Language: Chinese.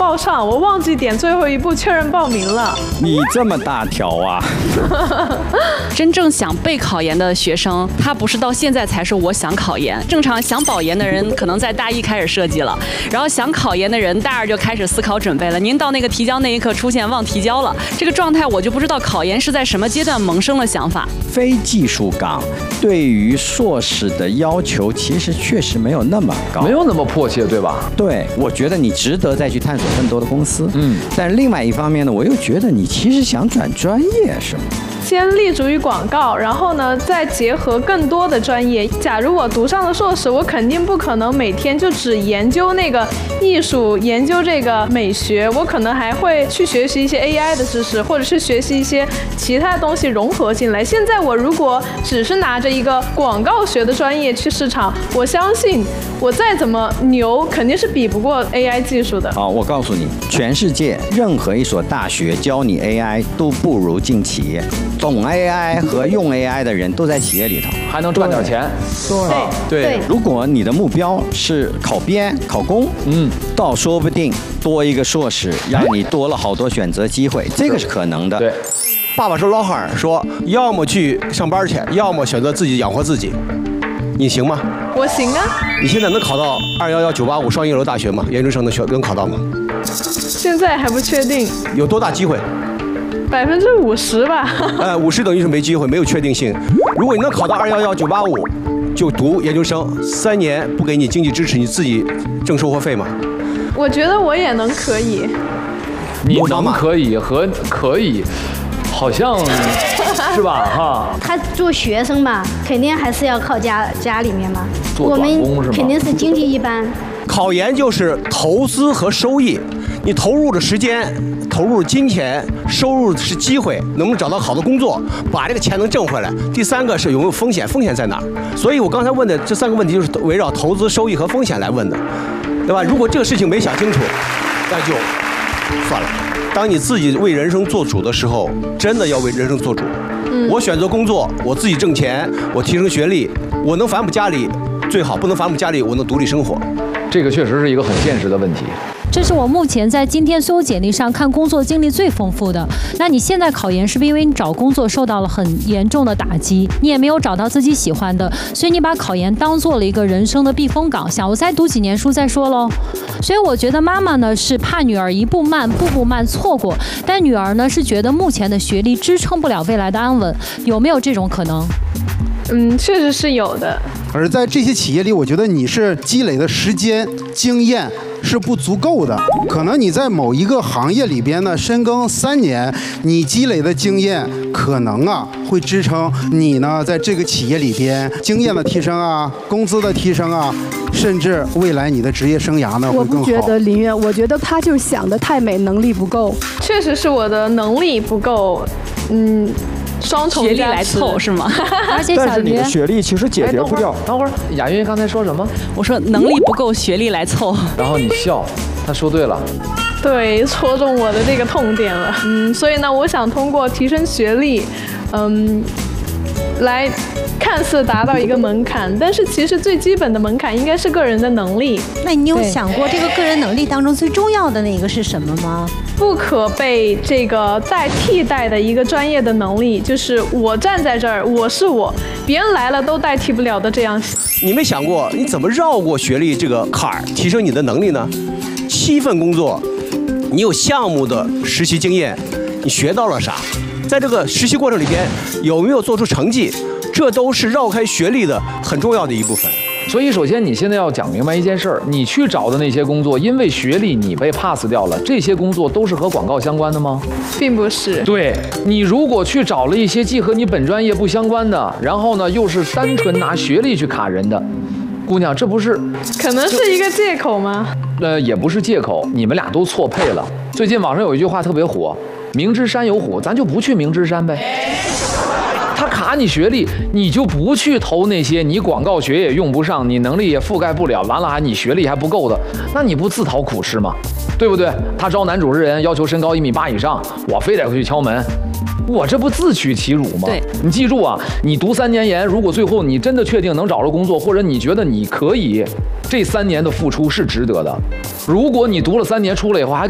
报上，我忘记点最后一步确认报名了。 你这么大条啊！ 真正想备考研的学生，他不是到现在才说我想考研。正常想保研的人，可能在大一开始设计了，然后想考研的人大二就开始思考准备了。您到那个提交那一刻出现忘提交了，这个状态我就不知道考研是在什么阶段萌生的想法。 非技术岗对于硕士的要求其实确实没有那么高， 没有那么迫切，对吧？ 对，我觉得你值得再去探索更多的公司。但是另外一方面呢，我又觉得你其实想转专业是吗？ 先立足于广告，然后呢，再结合更多的专业。假如我读上了硕士，我肯定不可能每天就只研究那个艺术，研究这个美学，我可能还会去学习一些 AI 的知识，或者是学习一些其他东西融合进来。现在我如果只是拿着一个广告学的专业去市场，我相信我再怎么牛，肯定是比不过 AI 技术的。 好，我告诉你，全世界任何一所大学教你 AI 都不如进企业。懂 AI 和用 AI 的人都在企业里头， 还能赚点钱。 对，如果你的目标是考编、考公，倒说不定多一个硕士，让你多了好多选择机会，这个是可能的。 对， 爸爸是老汉儿，说要么去上班去，要么选择自己养活自己。你行吗？ 我行啊。 你现在能考到211、985双一流大学吗？研究生能考到吗？ 现在还不确定。 有多大机会 50%吧。 50%等于是没机会，没有确定性。如果你能考到211、985，就读研究生，3年不给你经济支持，你自己挣生活费吗？ 我觉得我也能可以。 你能可以和可以，好像是吧？哈。 他做学生嘛，肯定还是要靠家里面嘛。 做短工是吗？ 我们肯定是经济一般。 考研就是投资和收益，你投入的时间。投入金钱，收入是机会，能不能找到好的工作，把这个钱能挣回来。第三个是有没有风险，风险在哪儿？所以我刚才问的这3个问题就是围绕投资、收益和风险来问的，对吧？如果这个事情没想清楚，那就算了。当你自己为人生做主的时候，真的要为人生做主。我选择工作，我自己挣钱，我提升学历，我能反哺家里最好，不能反哺家里，我能独立生活。 这个确实是一个很现实的问题。 这是我目前在今天所有简历上看工作经历最丰富的。那你现在考研是不是因为你找工作受到了很严重的打击，你也没有找到自己喜欢的，所以你把考研当做了一个人生的避风港，想我再读几年书再说喽。所以我觉得妈妈呢是怕女儿一步慢步步慢错过，但女儿呢是觉得目前的学历支撑不了未来的安稳，有没有这种可能？ 确实是有的。 而在这些企业里，我觉得你是积累的时间经验是不足够的，可能你在某一个行业里边呢深耕3年，你积累的经验可能会支撑你呢在这个企业里边经验的提升啊，工资的提升啊，甚至未来你的职业生涯呢会更好。 我不觉得林月，我觉得他就是想的太美，能力不够。 确实是我的能力不够，双重学历来凑是吗？ 而且但是你的学历其实解决不掉。 等会儿，雅云刚才说什么？ 我说能力不够，学历来凑。 然后你笑，他说对了。 对，戳中我的这个痛点了。所以呢，我想通过提升学历，来看似达到一个门槛，但是其实最基本的门槛应该是个人的能力。 那你有想过这个个人能力当中最重要的那个是什么吗？ 不可被这个替代的一个专业的能力，就是我站在这儿，我是我，别人来了都代替不了的这样。 你没想过你怎么绕过学历这个坎儿，提升你的能力呢？7份工作，你有项目的实习经验，你学到了啥？在这个实习过程里边有没有做出成绩？这都是绕开学历的很重要的一部分。 所以首先你现在要讲明白一件事儿，你去找的那些工作，因为学历你被 pass 掉了，这些工作都是和广告相关的吗？ 并不是。 对，你如果去找了一些既和你本专业不相关的，然后呢又是单纯拿学历去卡人的，姑娘，这不是可能是一个借口吗？ 也不是借口，你们俩都错配了。最近网上有一句话特别火，明知山有虎，咱就不去明知山呗。他卡你学历，你就不去投那些你广告学也用不上，你能力也覆盖不了，完了还你学历还不够的，那你不自讨苦吃吗？对不对？他招男主持人要求身高1.8米以上，我非得去敲门，我这不自取其辱吗？ 对， 你记住啊，你读3年研，如果最后你真的确定能找着工作，或者你觉得你可以，这3年的付出是值得的。如果你读了3年出来以后还